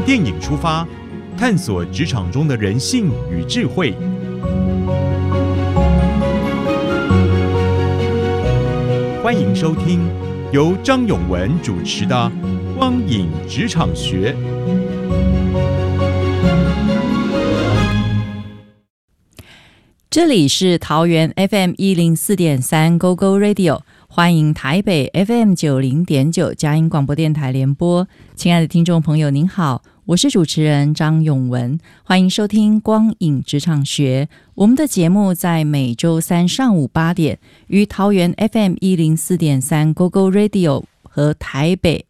电影出发，探索职场中的人性与智慧。欢迎收听由张永文主持的《光影职场学》。 这里是桃园 FM104.3 GO GO Radio， 欢迎台北 FM90.9 佳音广播电台联播。亲爱的听众朋友您好，我是主持人张永文，欢迎收听光影职场学。我们的节目在每周三上午8点于桃园 FM104.3 GO GO Radio 和台北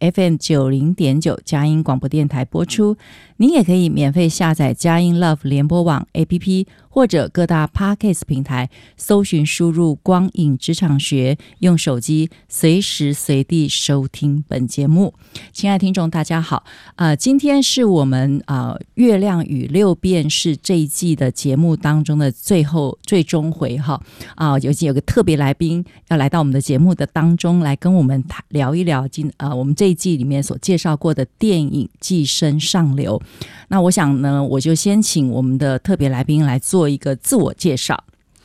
FM90.9 佳音广播电台播出。您也可以免费下载佳音 Love 联播网 APP， 或者各大 Podcast 平台搜寻输入光影职场学，用手机随时随地收听本节目。亲爱的听众大家好，今天是我们月亮与六便士这一季的节目当中的最终回哈，有个特别来宾要来到我们的节目的当中来跟我们聊一聊我们这一季里面所介绍过的电影《寄生上流》。那我想呢，我就先请我们的特别来宾来做一个自我介绍。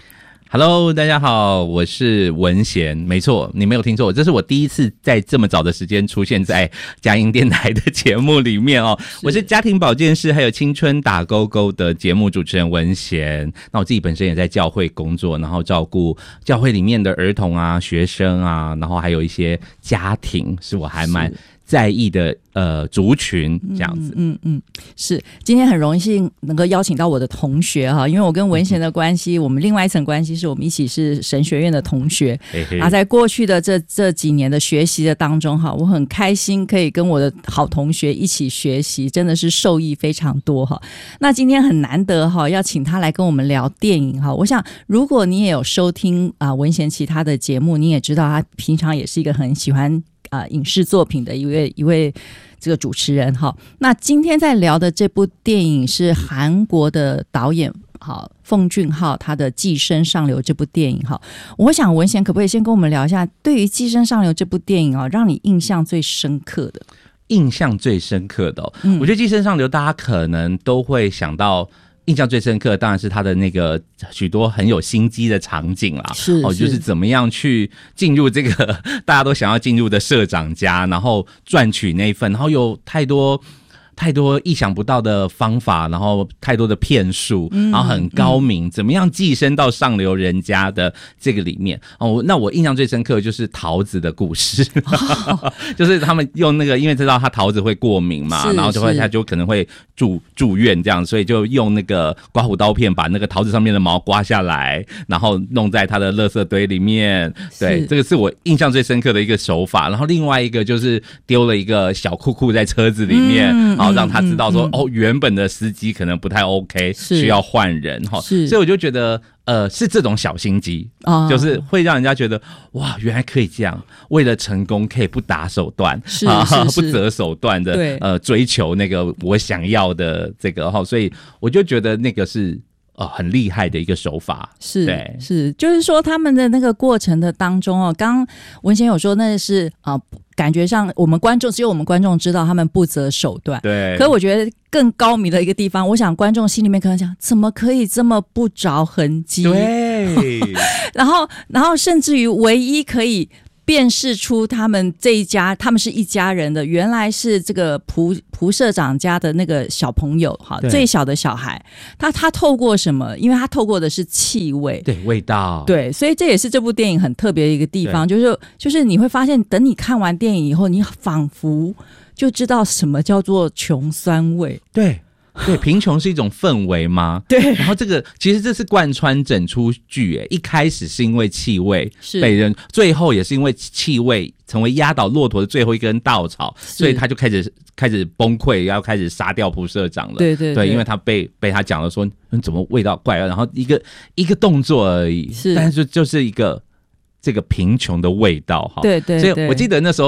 Hello， 大家好，我是文贤。没错，你没有听错，这是我第一次在这么早的时间出现在佳音电台的节目里面哦。我是家庭保健室还有青春打勾勾的节目主持人文贤。那我自己本身也在教会工作，然后照顾教会里面的儿童啊、学生啊，然后还有一些家庭，是我还蛮在意的族群这样子。 是今天很荣幸能够邀请到我的同学哈，因为我跟文贤的关系，我们另外一层关系是我们一起是神学院的同学。在过去的这几年的学习的当中哈，我很开心可以跟我的好同学一起学习，真的是受益非常多哈。那今天很难得哈，要请他来跟我们聊电影哈。我想如果你也有收听文贤其他的节目，你也知道他平常也是一个很喜欢影视作品的一位这个主持人哈。那今天在聊的这部电影是韩国的导演奉俊昊他的《寄生上流》这部电影哈。我想文贤可不可以先跟我们聊一下，对于《寄生上流》这部电影让你印象最深刻的？ 印象最深刻的我觉得《寄生上流》大家可能都会想到。印象最深刻的当然是他的那个许多很有心机的场景啦，就是怎么样去进入这个大家都想要进入的社长家，然后赚取那一份，然后有太多意想不到的方法，然后太多的骗术，然后很高明，怎么样寄生到上流人家的这个里面那我印象最深刻的就是桃子的故事就是他们用那个，因为知道他桃子会过敏嘛，然后他就可能会住院这样，所以就用那个刮胡刀片把那个桃子上面的毛刮下来，然后弄在他的垃圾堆里面。对，这个是我印象最深刻的一个手法。然后另外一个就是丢了一个小裤裤在车子里面，让他知道说原本的司机可能不太 OK， 需要换人所以我就觉得是这种小心机就是会让人家觉得哇，原来可以这样，为了成功可以不打手段，不择手段的追求那个我想要的这个所以我就觉得那个是很厉害的一个手法。 是，就是说他们的那个过程的当中刚刚文贤有说那是感觉上只有我们观众知道他们不择手段。 对。 可是我觉得更高明的一个地方，我想观众心里面可能想，怎么可以这么不着痕迹？ 对。 然后甚至于唯一可以辨识出他们是一家人的，原来是这个蒲社长家的那个小朋友最小的小孩，他透过什么？因为他透过的是气味， 对，味道， 对，所以这也是这部电影很特别的一个地方，就是你会发现，等你看完电影以后，你仿佛就知道什么叫做穷酸味。 对，贫穷是一种氛围吗？ 对。 然后其实这是贯穿整出剧一开始是因为气味被人，最后也是因为气味成为压倒骆驼的最后一根稻草，所以他就开始崩溃，要开始杀掉蒲社长了。对，因为他被他讲了说怎么味道怪了，然后一个动作而已，但是就是一个这个贫穷的味道对， 所以我记得那时候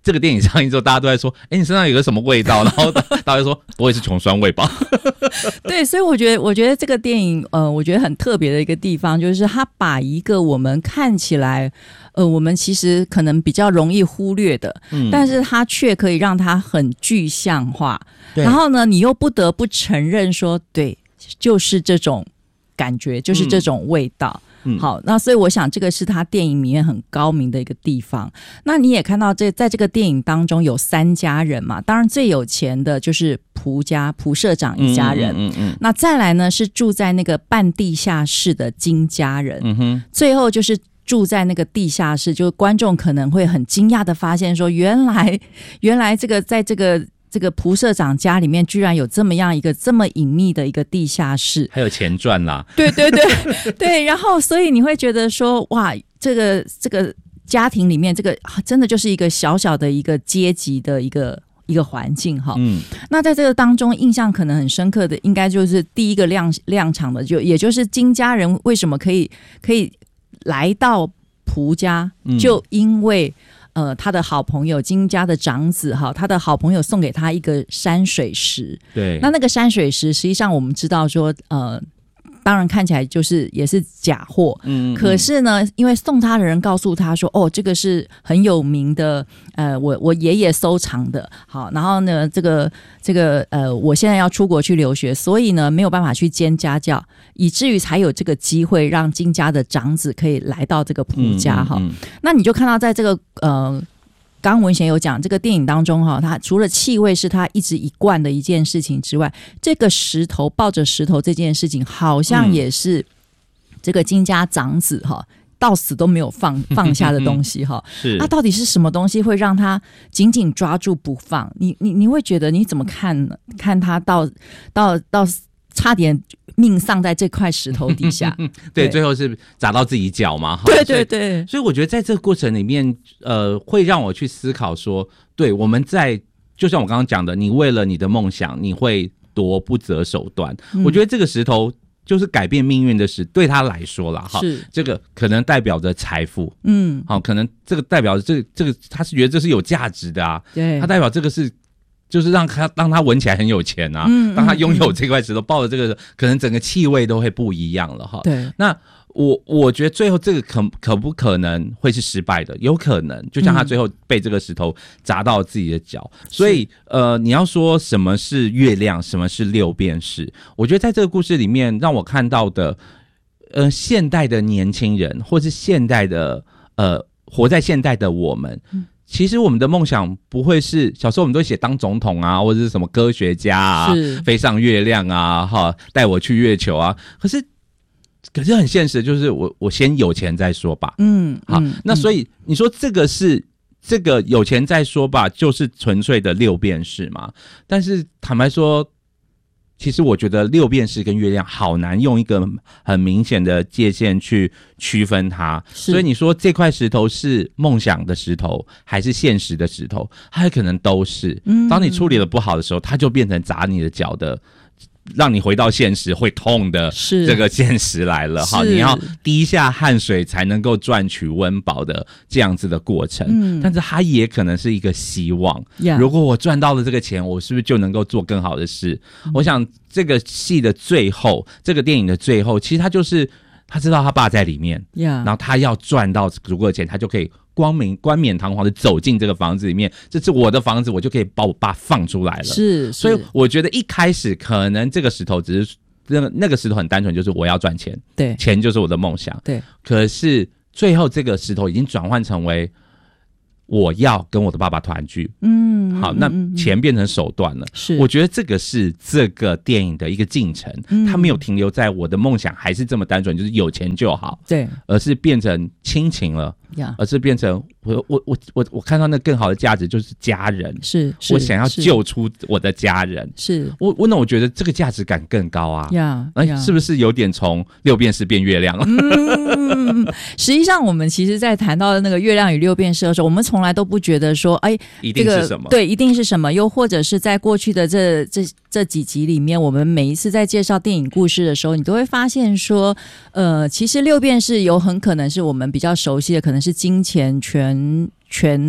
这个电影上映之后，大家都在说：“你身上有个什么味道？”然后大家就说：“不会是穷酸味吧？” 对，所以我觉得这个电影，我觉得很特别的一个地方，就是它把一个我们看起来，我们其实可能比较容易忽略的，但是它却可以让它很具象化。然后呢，你又不得不承认说，对，就是这种感觉，就是这种味道。好，那所以我想这个是他电影里面很高明的一个地方。那你也看到在这个电影当中有3家人嘛，当然最有钱的就是蒲社长一家人，那再来呢是住在那个半地下室的金家人，最后就是住在那个地下室，就观众可能会很惊讶的发现说，原来这个在这个蒲社长家里面居然有这么样一个这么隐秘的一个地下室， 还有钱赚啦。对对，然后所以你会觉得说，哇，这个家庭里面，这个真的就是一个小小的一个阶级的一个环境哈。那在这个当中，印象可能很深刻的，应该就是第一个亮场的，也就是金家人为什么可以来到蒲家，就因为。他的好朋友金家的长子哈，他的好朋友送给他一个山水石。对，那个山水石，实际上我们知道说，当然看起来也是假货，可是呢，因为送他的人告诉他说，哦，这个是很有名的，我爷爷收藏的，好，然后呢，这个我现在要出国去留学，所以呢没有办法去兼家教，以至于才有这个机会让金家的长子可以来到这个蒲家哈。那你就看到在这个刚刚文贤有讲，这个电影当中哈，它除了气味是他一直一贯的一件事情之外，这个抱着石头这件事情，好像也是这个金家长子哈到死都没有放下的东西哈。是，那到底是什么东西会让他紧紧抓住不放？你会觉得你怎么看他到差点命丧在这块石头底下？ 对，最后是砸到自己脚嘛。 对， 所以我觉得在这个过程里面，会让我去思考说，对，我们就像我刚刚讲的，你为了你的梦想，你会多不择手段。我觉得这个石头就是改变命运的事，对他来说啦，哈，这个可能代表着财富，好，可能这个代表着这个他是觉得这是有价值的啊，对，他代表这个是。就是让他闻起来很有钱啊，当他拥有这块石头，抱着这个，可能整个气味都会不一样了哈。对，那我觉得最后这个可不可能会是失败的？有可能，就像他最后被这个石头砸到自己的脚。所以你要说什么是月亮，什么是六便士？我觉得在这个故事里面，让我看到的，现代的年轻人，或是现代的活在现代的我们。其实我们的梦想不会是小时候我们都写当总统啊，或者是什么科学家啊，飞上月亮啊，哈，带我去月球啊。可是很现实的就是我先有钱再说吧。好，那所以你说这个有钱再说吧，就是纯粹的六便士嘛？但是坦白说。其实我觉得六便士跟月亮好难用一个很明显的界限去区分它，所以你说这块石头是梦想的石头还是现实的石头，它可能都是。当你处理的不好的时候，它就变成砸你的脚的，让你回到现实会痛的这个现实来了哈，你要滴下汗水才能够赚取温饱的这样子的过程，但是它也可能是一个希望。如果我赚到了这个钱，我是不是就能够做更好的事？我想这个戏的最后，这个电影的最后，其实他就是他知道他爸在里面，然后他要赚到足够的钱，他就可以冠冕堂皇的走进这个房子里面，这是我的房子，我就可以把我爸放出来了。所以我觉得一开始可能这个石头只是那个石头很单纯，就是我要赚钱，对，钱就是我的梦想，对。可是最后这个石头已经转换成为我要跟我的爸爸团聚，好，那钱变成手段了。我觉得这个是这个电影的一个进程，它没有停留在我的梦想还是这么单纯，就是有钱就好，对，而是变成亲情了。而是变成我看到那更好的价值就是家人，是我想要救出我的家人，是我觉得这个价值感更高啊，是不是有点从六便士变月亮了？ 实际上我们其实在谈到那个月亮与六便士的时候，我们从来都不觉得说一定是什么， 对，一定是什么，又或者是在过去的这几集里面，我们每一次在介绍电影故事的时候，你都会发现说其实六便士有很可能是我们比较熟悉的，可能是金钱、权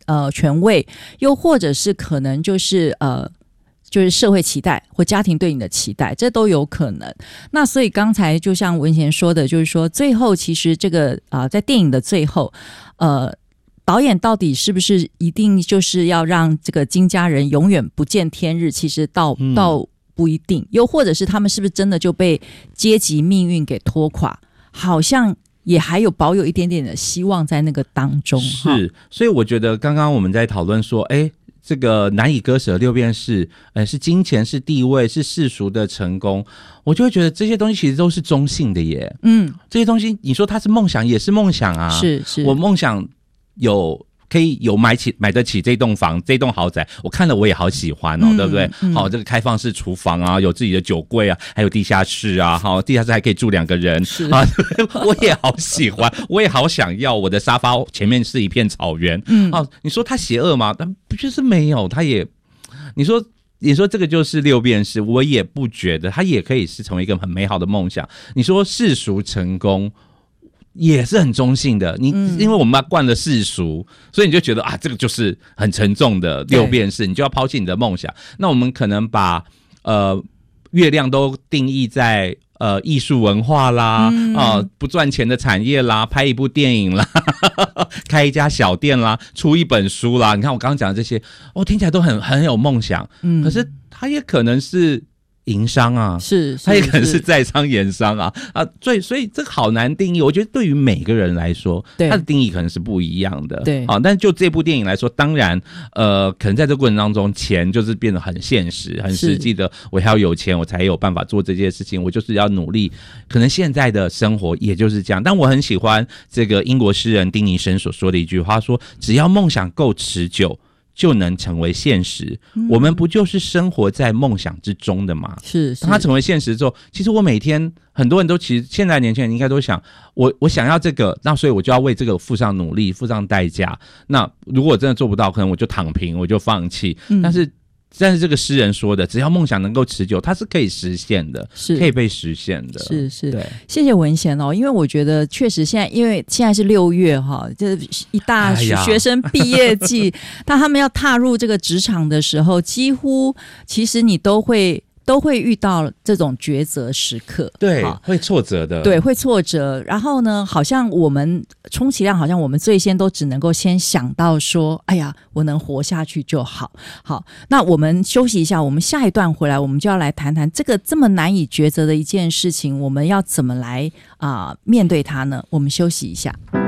权位，又或者是可能就是社会期待或家庭对你的期待，这都有可能。那所以刚才就像文贤说的，就是说最后其实这个在电影的最后导演到底是不是一定就是要让这个金家人永远不见天日，其实倒不一定，又或者是他们是不是真的就被阶级命运给拖垮，好像也还有保有一点点的希望在那个当中。 是，所以我觉得刚刚我们在讨论说这个难以割舍六便士，是金钱，是地位，是世俗的成功，我就会觉得这些东西其实都是中性的耶。这些东西你说它是梦想，也是梦想啊。是我梦想可以有买得起这栋房，这栋豪宅，我看了我也好喜欢哦，对不对？好，这个开放式厨房啊，有自己的酒柜啊，还有地下室啊，好，地下室还可以住2个人啊，我也好喜欢，我也好想要。我的沙发前面是一片草原，你说他邪恶吗？但不就是没有，他也，你说这个就是六便士，我也不觉得，他也可以是成为一个很美好的梦想。你说世俗成功，也是很中性的，因为我们惯了世俗，所以你就觉得这个就是很沉重的六便士，你就要抛弃你的梦想。那我们可能把月亮都定义在艺术文化啦，不赚钱的产业啦，拍一部电影啦，开一家小店啦，出一本书啦。你看我刚刚讲的这些，听起来都很有梦想，可是它也可能是营商啊，他也可能是在商言商啊，所以这个好难定义。我觉得对于每个人来说，他的定义可能是不一样的。对，但就这部电影来说，当然，可能在这个过程当中，钱就是变得很现实、很实际的。我还要有钱，我才有办法做这件事情。我就是要努力。可能现在的生活也就是这样。但我很喜欢这个英国诗人丁尼生所说的一句话，说：只要梦想够持久，就能成为现实。我们不就是生活在梦想之中的吗？是。当它成为现实之后，其实我每天很多人都其实现在年轻人应该都想，我想要这个，那所以我就要为这个付上努力，付上代价。那如果我真的做不到，可能我就躺平，我就放弃。但是这个诗人说的，只要梦想能够持久，它是可以实现的，是可以被实现的。是，对。谢谢文贤因为我觉得确实因为现在是6月这一大学生毕业季，当他们要踏入这个职场的时候，几乎其实你都会遇到这种抉择时刻，对，会挫折的，对，会挫折。然后呢，好像我们充其量，好像我们最先都只能够先想到说，哎呀，我能活下去就好。好，那我们休息一下，我们下一段回来，我们就要来谈谈这个这么难以抉择的一件事情，我们要怎么来面对它呢？我们休息一下。